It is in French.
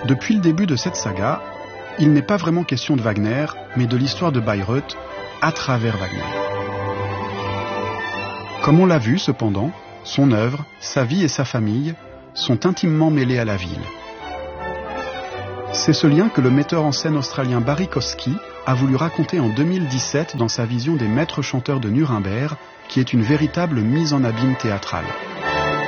Depuis le début de cette saga, il n'est pas vraiment question de Wagner, mais de l'histoire de Bayreuth à travers Wagner. Comme on l'a vu cependant, son œuvre, sa vie et sa famille sont intimement mêlés à la ville. C'est ce lien que le metteur en scène australien Barry Kosky a voulu raconter en 2017 dans sa vision des maîtres chanteurs de Nuremberg, qui est une véritable mise en abîme théâtrale.